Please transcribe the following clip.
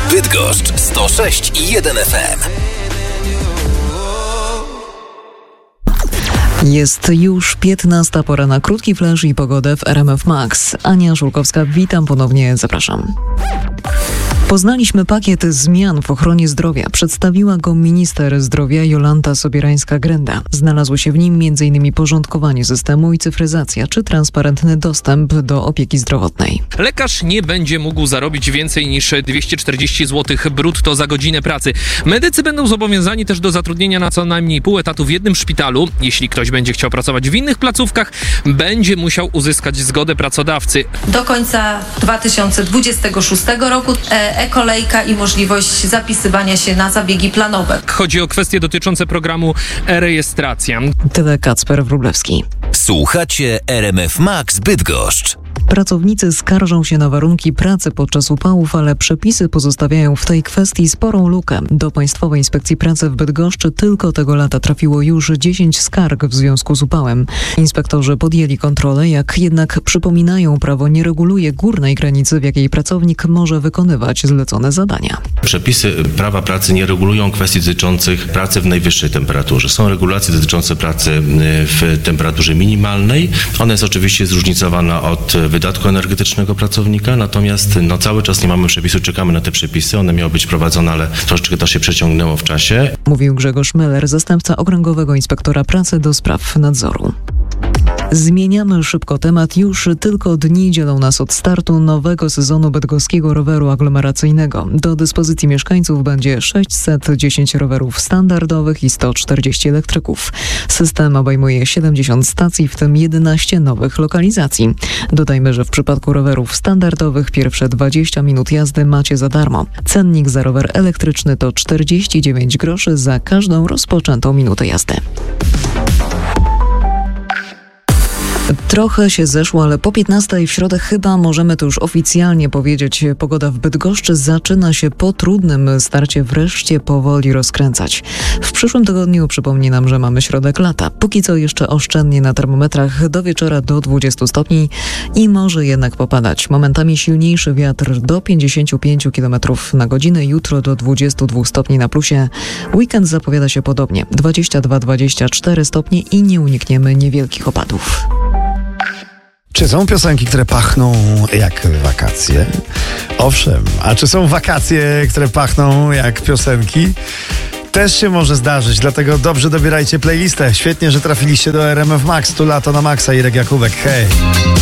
Bydgoszcz 106,1 FM. Jest już 15, pora na krótki flash i pogodę w RMF Max. Ania Żulkowska, witam ponownie, zapraszam. Poznaliśmy pakiet zmian w ochronie zdrowia. Przedstawiła go minister zdrowia Jolanta Sobierańska-Grenda. Znalazło się w nim m.in. porządkowanie systemu i cyfryzacja, czy transparentny dostęp do opieki zdrowotnej. Lekarz nie będzie mógł zarobić więcej niż 240 zł brutto za godzinę pracy. Medycy będą zobowiązani też do zatrudnienia na co najmniej pół etatu w jednym szpitalu. Jeśli ktoś będzie chciał pracować w innych placówkach, będzie musiał uzyskać zgodę pracodawcy. Do końca 2026 roku e-kolejka i możliwość zapisywania się na zabiegi planowe. Chodzi o kwestie dotyczące programu e-rejestracja. Tyle Kacper Wróblewski. Słuchacie RMF Max Bydgoszcz. Pracownicy skarżą się na warunki pracy podczas upałów, ale przepisy pozostawiają w tej kwestii sporą lukę. Do Państwowej Inspekcji Pracy w Bydgoszczy tylko tego lata trafiło już 10 skarg w związku z upałem. Inspektorzy podjęli kontrolę, jak jednak przypominają, prawo nie reguluje górnej granicy, w jakiej pracownik może wykonywać zlecone zadania. Przepisy prawa pracy nie regulują kwestii dotyczących pracy w najwyższej temperaturze. Są regulacje dotyczące pracy w temperaturze minimalnej. Ona jest oczywiście zróżnicowana od wydatku energetycznego pracownika, natomiast cały czas nie mamy przepisu, czekamy na te przepisy. One miały być prowadzone, ale troszeczkę to się przeciągnęło w czasie. Mówił Grzegorz Meller, zastępca Okręgowego Inspektora Pracy do spraw nadzoru. Zmieniamy szybko temat. Już tylko dni dzielą nas od startu nowego sezonu bydgoskiego roweru aglomeracyjnego. Do dyspozycji mieszkańców będzie 610 rowerów standardowych i 140 elektryków. System obejmuje 70 stacji, w tym 11 nowych lokalizacji. Dodajmy, że w przypadku rowerów standardowych pierwsze 20 minut jazdy macie za darmo. Cennik za rower elektryczny to 49 groszy za każdą rozpoczętą minutę jazdy. Trochę się zeszło, ale po 15 w środę chyba możemy to już oficjalnie powiedzieć. Pogoda w Bydgoszczy zaczyna się po trudnym starcie wreszcie powoli rozkręcać. W przyszłym tygodniu przypomni nam, że mamy środek lata. Póki co jeszcze oszczędnie na termometrach, do wieczora do 20 stopni i może jednak popadać. Momentami silniejszy wiatr do 55 km na godzinę. Jutro do 22 stopni na plusie. Weekend zapowiada się podobnie. 22-24 stopnie i nie unikniemy niewielkich opadów. Czy są piosenki, które pachną jak wakacje? Owszem. A czy są wakacje, które pachną jak piosenki? Też się może zdarzyć, dlatego dobrze dobierajcie playlistę. Świetnie, że trafiliście do RMF Max. Tu lato na maksa. Irek Jakubek, hej!